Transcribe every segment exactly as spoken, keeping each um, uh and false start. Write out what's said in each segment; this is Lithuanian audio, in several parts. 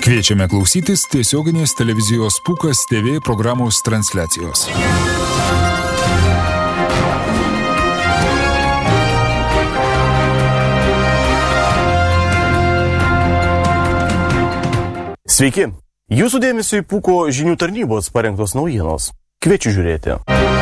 Kviečiame klausytis tiesioginės televizijos Pūkas T V programos transliacijos. Sveiki! Jūsų dėmesio į Pūko žinių tarnybos parengtos naujienos. Kviečiu žiūrėti.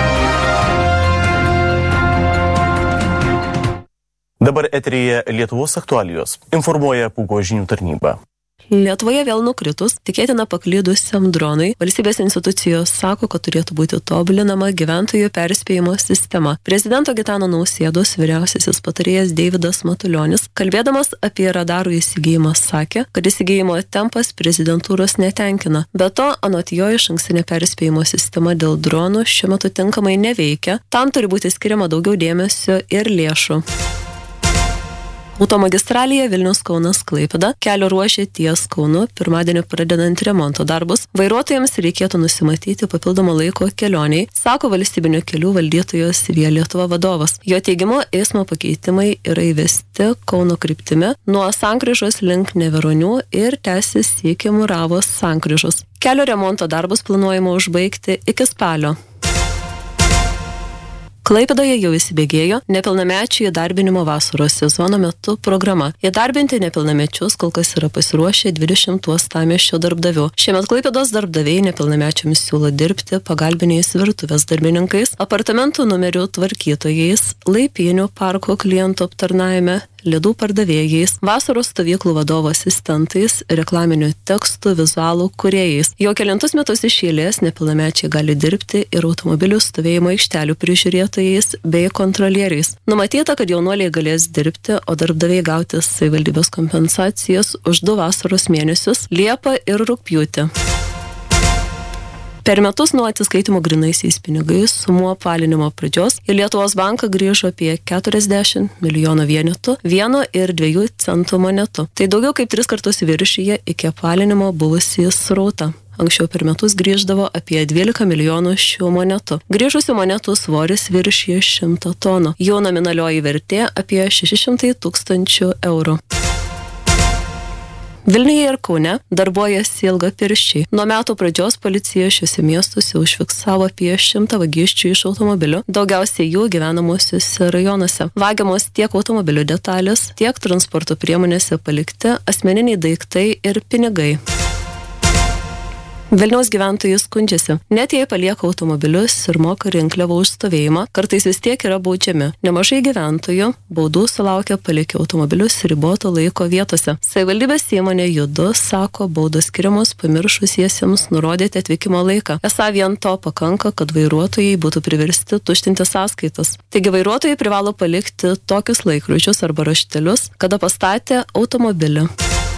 Dabar eteryje Lietuvos aktualijos. Informuoja Pūko žinių tarnyba. Lietuvoje vėl nukritus, tikėtina paklydusiam dronui, valstybės institucijos sako, kad turėtų būti tobulinama gyventojų perspėjimo sistema. Prezidento Gitano Nausėdos vyriausiasis patarėjas Deividas Matulionis, kalbėdamas apie radarų įsigijimą, sakė, kad įsigijimo tempas prezidentūros netenkina. Be to, anot jo, išankstinė perspėjimo sistema dėl dronų šiuo metu tinkamai neveikia, tam turi būti skiriama daugiau dėmesio ir lėšų. Automagistralėje Vilnius-Kaunas Klaipėda kelio ruošė ties Kaunu, pirmadienį pradedant remonto darbus. Vairuotojams reikėtų nusimatyti papildomą laiko kelioniai, sako valstybinių kelių valdytojos Via Lietuva vadovas. Jo teigimu, eismo pakeitimai yra įvesti Kauno kryptimi nuo sankryžos link Neveronių ir tęsis iki Muravos sankryžos. Kelio remonto darbus planuojama užbaigti iki spalio. Klaipėdoje jau įsibėgėjo nepilnamečių įdarbinimo vasaros sezono metu programa. Įdarbinti nepilnamečius kol kas yra pasiruošę dvidešimt uostamiesčio darbdavių. Šiemet Klaipėdos darbdaviai nepilnamečiams siūlo dirbti pagalbiniais virtuvės darbininkais, apartamentų numerių tvarkytojais, laipynių parko klientų aptarnavime, ledų pardavėjais, vasaros stovyklų vadovo asistentais, reklaminių tekstų, vizualų kūrėjais. Jau kelintus metus iš eilės nepilnamečiai gali dirbti ir automobilių stovėjimo aikštelių prižiūrėtojais bei kontrolieriais. Numatyta, kad jaunuoliai galės dirbti, o darbdaviai gauti savivaldybės kompensacijas už du vasaros mėnesius – Liepą ir Rugpjūtį. Per metus nuo atsiskaitimo grynaisiais pinigais sumų apvalinimo pradžios į Lietuvos banką grįžo apie keturiasdešimt milijonų vienetų, vieno ir dviejų centų monetų. Tai daugiau kaip tris kartus viršyje iki apvalinimo buvusį srautą. Anksčiau per metus grįždavo apie dvylika milijonų šių monetų. Grįžusių monetų svoris viršyje šimtą tonų. Jų nominalioji vertė apie šeši šimtai tūkstančių eurų. Vilniuje ir Kaune darbuojasi ilgapirščiai. Nuo metų pradžios policija šiuose miestuose užfiksavo apie šimtą vagysčių iš automobilių, daugiausiai jų gyvenamosiuose rajonuose. Vagiamos tiek automobilių detalės, tiek transporto priemonėse palikti asmeniniai daiktai ir pinigai. Vilniaus gyventojai skundžiasi. Net jei palieka automobilius ir moka rinkliavą už stovėjimą, kartais vis tiek yra baudžiami. Nemažai gyventojų baudų sulaukia palikę automobilius riboto laiko vietose. Savivaldybės įmonė Judu sako, baudos skiriamos pamiršusiesiems nurodyti atvykimo laiką. Esą vien to pakanka, kad vairuotojai būtų priversti tuštinti sąskaitas. Taigi vairuotojai privalo palikti tokius laikrodžius arba raštelius, kada pastatė automobilį.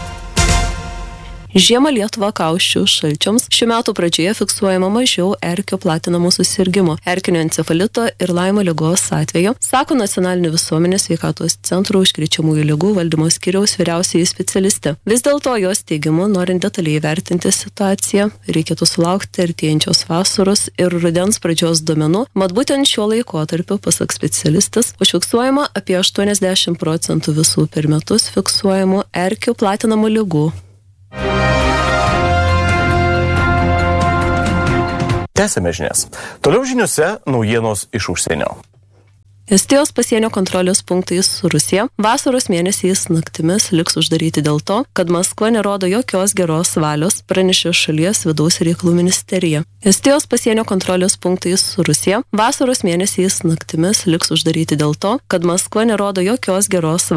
Žiemą Lietuvą kausčius šalčiams šių metų pradžioje fiksuojama mažiau erkių platinamų susirgymų, erkinio encefalito ir Laimo ligos atveju, sako Nacionalinio visuomenės sveikatos centro užkrečiamųjų ligų valdymo skyriaus vyriausioji specialistė. Vis dėlto jos teigimu, norint detaliai įvertinti situaciją, reikėtų sulaukti artėjančios vasaros ir rudens pradžios duomenų, mat būtent šiuo laikotarpiu, pasak specialistas, užfiksuojama apie aštuoniasdešimt procentų visų per metus fiksuojamų erkių platinamų ligų. Tęsime žinias. Toliau žiniuose naujienos iš užsienio. Estijos pasienio kontrolės punktai su Rusija vasaros mėnesiais naktimis liks uždaryti dėl to, kad Maskva nerodo jokios geros valios, pranešė šalies vidaus reikalų ministerija. Estijos pasienio kontrolės punktai su Rusija vasaros mėnesiais naktimis liks uždaryti dėl to, kad Maskva nerodo jokios geros